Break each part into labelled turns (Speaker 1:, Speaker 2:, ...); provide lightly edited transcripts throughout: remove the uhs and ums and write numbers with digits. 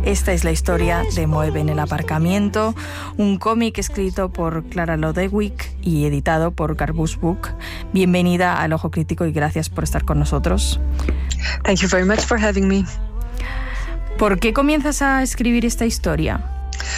Speaker 1: Esta es la historia de Moeb en el aparcamiento, un cómic escrito por Clara Lodewyk y editado por Garbus Book. Bienvenida al Ojo Crítico y gracias por estar con nosotros.
Speaker 2: Thank you very much for having me.
Speaker 1: ¿Por qué comienzas a escribir esta historia?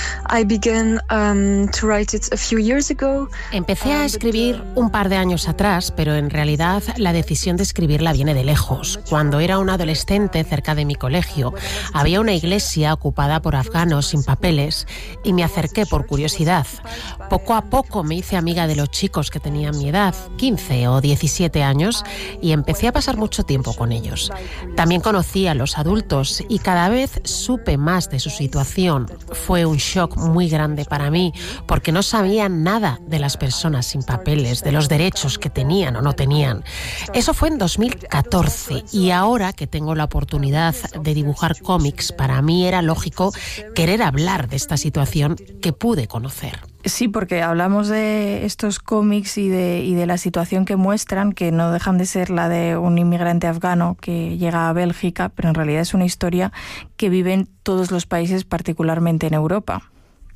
Speaker 2: I began to write it a few years ago.
Speaker 3: Empecé a escribir un par de años atrás, pero en realidad la decisión de escribirla viene de lejos. Cuando era un adolescente, cerca de mi colegio, había una iglesia ocupada por afganos sin papeles y me acerqué por curiosidad. Poco a poco me hice amiga de los chicos que tenían mi edad, 15 o 17 años, y empecé a pasar mucho tiempo con ellos. También conocí a los adultos y cada vez supe más de su situación. Fue un shock muy grande para mí porque no sabía nada de las personas sin papeles, de los derechos que tenían o no tenían. Eso fue en 2014 y ahora que tengo la oportunidad de dibujar cómics, para mí era lógico querer hablar de esta situación que pude conocer.
Speaker 1: Sí, porque hablamos de estos cómics y de la situación que muestran, que no dejan de ser la de un inmigrante afgano que llega a Bélgica, pero en realidad es una historia que vive en todos los países, particularmente en Europa.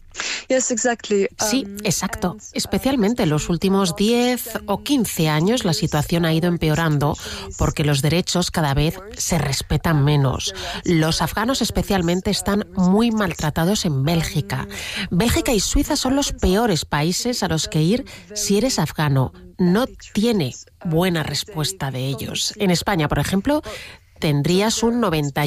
Speaker 2: Yes, exactly.
Speaker 3: Sí, exacto. Especialmente en los últimos 10 o 15 años la situación ha ido empeorando porque los derechos cada vez se respetan menos. Los afganos especialmente están muy maltratados en Bélgica. Bélgica y Suiza son los peores países a los que ir si eres afgano. No tiene buena respuesta de ellos. En España, por ejemplo, tendrías un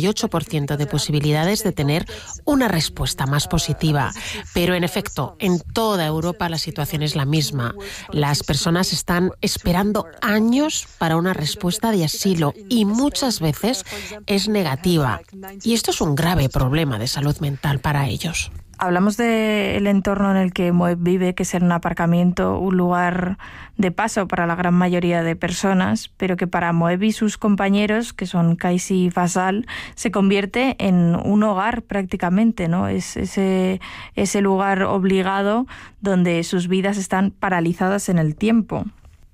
Speaker 3: 98% de posibilidades de tener una respuesta más positiva. Pero, en efecto, en toda Europa la situación es la misma. Las personas están esperando años para una respuesta de asilo y muchas veces es negativa. Y esto es un grave problema de salud mental para ellos.
Speaker 1: Hablamos del entorno en el que Moeb vive, que es un aparcamiento, un lugar de paso para la gran mayoría de personas, pero que para Moeb y sus compañeros, que son Kaisi y Fasal, se convierte en un hogar prácticamente, ¿no? Es ese lugar obligado donde sus vidas están paralizadas en el tiempo.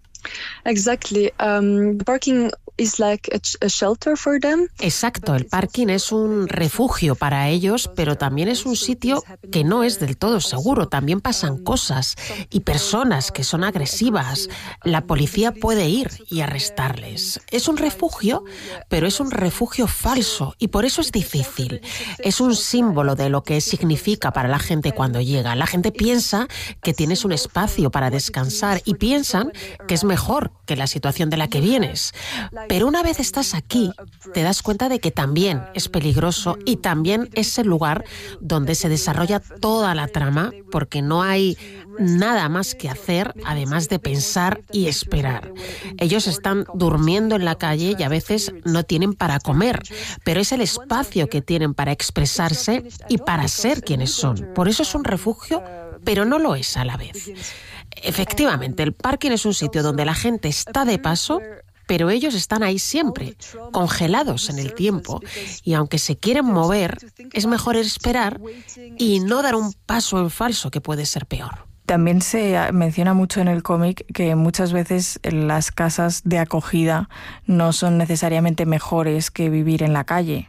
Speaker 2: Exactly. Parking is like a shelter for them.
Speaker 3: Exacto, el parking es un refugio para ellos, pero también es un sitio que no es del todo seguro. También pasan cosas y personas que son agresivas. La policía puede ir y arrestarles. Es un refugio, pero es un refugio falso y por eso es difícil. Es un símbolo de lo que significa para la gente cuando llega. La gente piensa que tienes un espacio para descansar y piensan que es mejor que la situación de la que vienes. Pero una vez estás aquí, te das cuenta de que también es peligroso y también es el lugar donde se desarrolla toda la trama, porque no hay nada más que hacer además de pensar y esperar. Ellos están durmiendo en la calle y a veces no tienen para comer, pero es el espacio que tienen para expresarse y para ser quienes son. Por eso es un refugio, pero no lo es a la vez. Efectivamente, el parking es un sitio donde la gente está de paso, pero ellos están ahí siempre, congelados en el tiempo, y aunque se quieren mover, es mejor esperar y no dar un paso en falso, que puede ser peor.
Speaker 1: También se menciona mucho en el cómic que muchas veces las casas de acogida no son necesariamente mejores que vivir en la calle.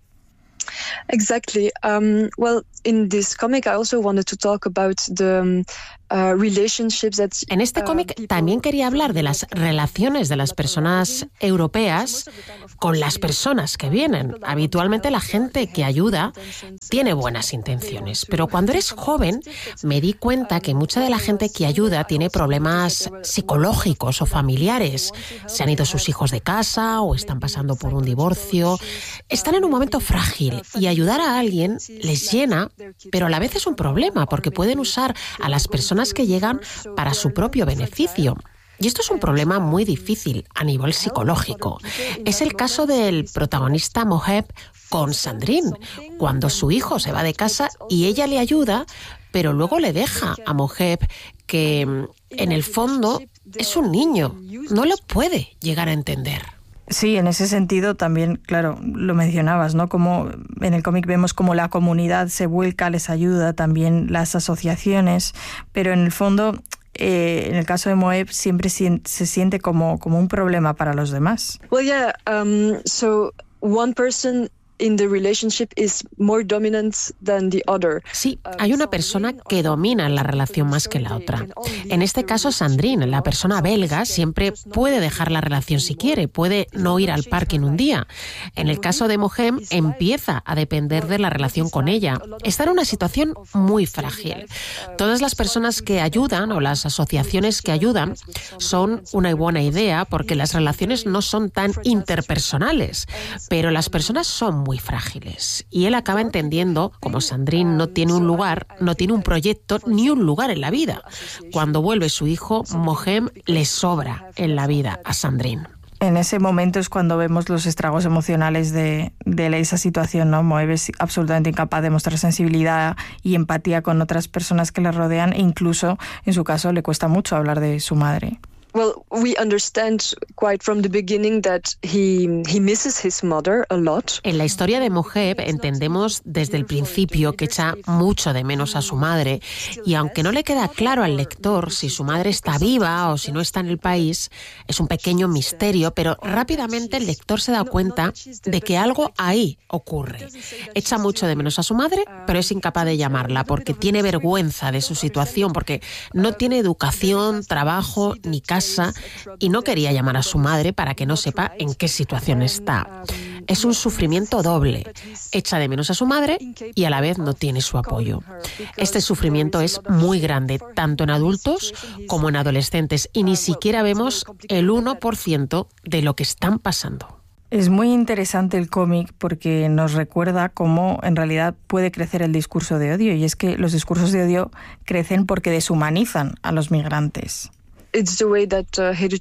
Speaker 2: Exactly. Well, in this comic, I also wanted to talk about the relationships that.
Speaker 3: En este cómic también quería hablar de las relaciones de las personas europeas con las personas que vienen. Habitualmente la gente que ayuda tiene buenas intenciones, pero cuando eres joven me di cuenta que mucha de la gente que ayuda tiene problemas psicológicos o familiares. Se han ido sus hijos de casa o están pasando por un divorcio. Están en un momento frágil y ayudar a alguien les llena, pero a la vez es un problema porque pueden usar a las personas que llegan para su propio beneficio. Y esto es un problema muy difícil a nivel psicológico. Es el caso del protagonista Moeb con Sandrine, cuando su hijo se va de casa y ella le ayuda, pero luego le deja a Moeb, que en el fondo es un niño, no lo puede llegar a entender.
Speaker 1: Sí, en ese sentido también, claro, lo mencionabas, ¿no? Como en el cómic vemos cómo la comunidad se vuelca, les ayuda, también las asociaciones, pero en el fondo, en el caso de Moeb, siempre se siente como un problema para los demás.
Speaker 2: Well, yeah, so one person in the relationship is more dominant than the other.
Speaker 3: Sí, hay una persona que domina la relación más que la otra. En este caso, Sandrine, la persona belga, siempre puede dejar la relación si quiere, puede no ir al parking un día. En el caso de Mohem, empieza a depender de la relación con ella. Está en una situación muy frágil. Todas las personas que ayudan o las asociaciones que ayudan son una buena idea porque las relaciones no son tan interpersonales, pero las personas son muy frágiles. Y él acaba entendiendo, como Sandrine no tiene un lugar, no tiene un proyecto ni un lugar en la vida. Cuando vuelve su hijo, Mohem le sobra en la vida a Sandrine.
Speaker 1: En ese momento es cuando vemos los estragos emocionales de esa situación, ¿no? Mohem es absolutamente incapaz de mostrar sensibilidad y empatía con otras personas que le rodean e incluso, en su caso, le cuesta mucho hablar de su madre.
Speaker 2: Well, we understand quite from the beginning that he misses his mother a lot.
Speaker 3: En la historia de Mohem entendemos desde el principio que echa mucho de menos a su madre y aunque no le queda claro al lector si su madre está viva o si no está en el país, es un pequeño misterio, pero rápidamente el lector se da cuenta de que algo ahí ocurre. Echa mucho de menos a su madre, pero es incapaz de llamarla porque tiene vergüenza de su situación, porque no tiene educación, trabajo ni casa y no quería llamar a su madre para que no sepa en qué situación está. Es un sufrimiento doble. Echa de menos a su madre y a la vez no tiene su apoyo. Este sufrimiento es muy grande, tanto en adultos como en adolescentes, y ni siquiera vemos el 1% de lo que están pasando.
Speaker 1: Es muy interesante el cómic porque nos recuerda cómo en realidad puede crecer el discurso de odio, y es que los discursos de odio crecen porque deshumanizan a los migrantes.
Speaker 2: It's the way that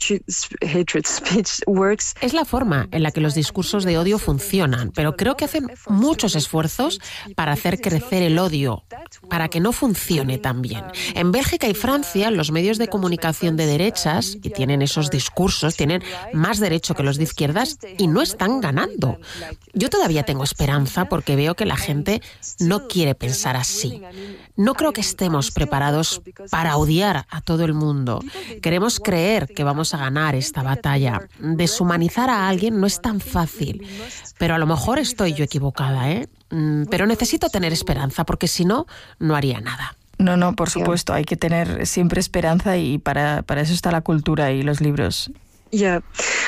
Speaker 2: hatred speech works.
Speaker 3: Es la forma en la que los discursos de odio funcionan, pero creo que hacen muchos esfuerzos para hacer crecer el odio, para que no funcione tan bien. En Bélgica y Francia, los medios de comunicación de derechas, y tienen esos discursos, tienen más derecho que los de izquierdas y no están ganando. Yo todavía tengo esperanza porque veo que la gente no quiere pensar así. No creo que estemos preparados para odiar a todo el mundo. Queremos creer que vamos a ganar esta batalla. Deshumanizar a alguien no es tan fácil, pero a lo mejor estoy yo equivocada, ¿eh? Pero necesito tener esperanza porque si no, no haría nada.
Speaker 1: No, por supuesto, hay que tener siempre esperanza y para eso está la cultura y los libros.
Speaker 2: Yeah,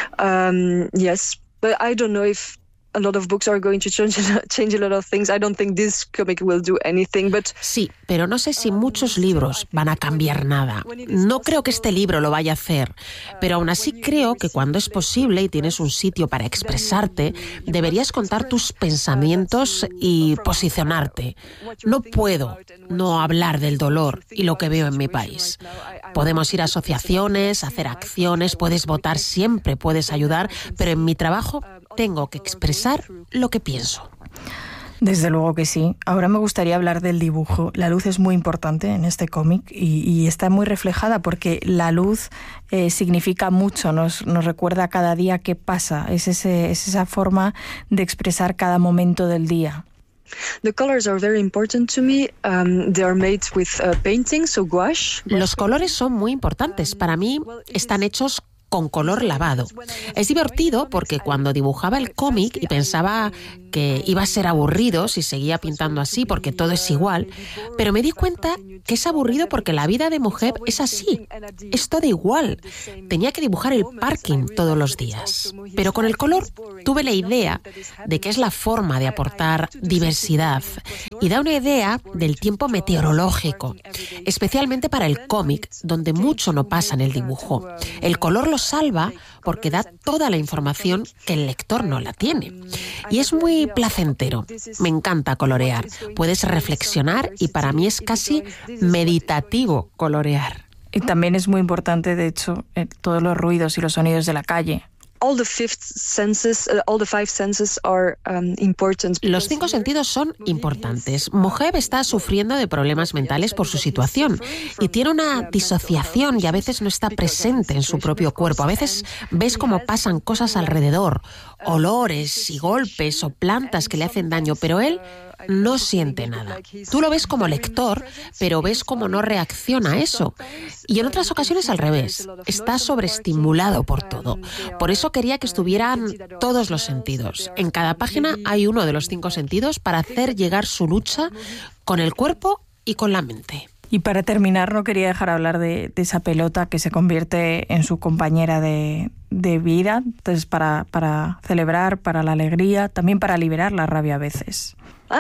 Speaker 2: yes, but I don't know if a lot of books are going to change a lot of things. I don't think this comic will do anything, but...
Speaker 3: Sí, pero no sé si muchos libros van a cambiar nada. No creo que este libro lo vaya a hacer, pero aún así creo que cuando es posible y tienes un sitio para expresarte, deberías contar tus pensamientos y posicionarte. No puedo no hablar del dolor y lo que veo en mi país. Podemos ir a asociaciones, hacer acciones, puedes votar siempre, puedes ayudar, pero en mi trabajo tengo que expresar lo que pienso.
Speaker 1: Desde luego que sí. Ahora me gustaría hablar del dibujo. La luz es muy importante en este cómic y está muy reflejada porque la luz significa mucho, nos recuerda cada día qué pasa. Es esa forma de expresar cada momento del día.
Speaker 2: The colors are very important to me. They are made with painting, so gouache.
Speaker 3: Los colores son muy importantes. Para mí están hechos con color lavado. Es divertido porque cuando dibujaba el cómic y pensaba que iba a ser aburrido si seguía pintando así porque todo es igual, pero me di cuenta que es aburrido porque la vida de Mohem es así, es todo igual. Tenía que dibujar el parking todos los días, pero con el color tuve la idea de que es la forma de aportar diversidad y da una idea del tiempo meteorológico, especialmente para el cómic, donde mucho no pasa en el dibujo. El color lo salva porque da toda la información que el lector no la tiene. Y es muy placentero. Me encanta colorear. Puedes reflexionar y para mí es casi meditativo colorear.
Speaker 1: Y también es muy importante, de hecho, todos los ruidos y los sonidos de la calle.
Speaker 2: All the five senses are important.
Speaker 3: Los 5 sentidos son importantes. Mohem está sufriendo de problemas mentales por su situación y tiene una disociación y a veces no está presente en su propio cuerpo. A veces ves cómo pasan cosas alrededor olores y golpes o plantas que le hacen daño, pero él no siente nada. Tú lo ves como lector, pero ves cómo no reacciona a eso. Y en otras ocasiones al revés, está sobreestimulado por todo. Por eso quería que estuvieran todos los sentidos. En cada página hay uno de los 5 sentidos para hacer llegar su lucha con el cuerpo y con la mente.
Speaker 1: Y para terminar, no quería dejar de hablar de esa pelota que se convierte en su compañera de vida. Entonces, para celebrar, para la alegría, también para liberar la rabia a veces.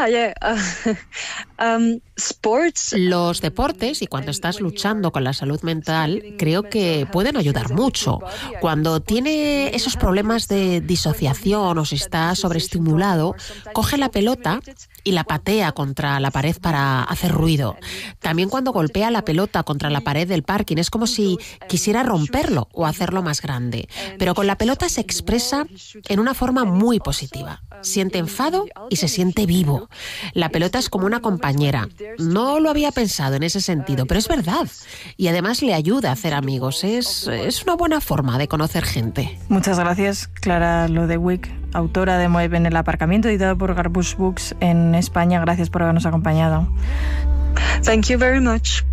Speaker 2: Sports.
Speaker 3: Los deportes, y cuando estás luchando con la salud mental, creo que pueden ayudar mucho. Cuando tiene esos problemas de disociación o si está sobreestimulado, coge la pelota y la patea contra la pared para hacer ruido. También cuando golpea la pelota contra la pared del parking, es como si quisiera romperlo o hacerlo más grande. Pero con la pelota se expresa en una forma muy positiva. Siente enfado y se siente vivo. La pelota es como una compañera. No lo había pensado en ese sentido, pero es verdad. Y además le ayuda a hacer amigos. Es una buena forma de conocer gente.
Speaker 1: Muchas gracias, Clara Lodewijk, autora de Moeb en el aparcamiento, editada por Garbush Books en España. Gracias por habernos acompañado.
Speaker 2: Thank you very much.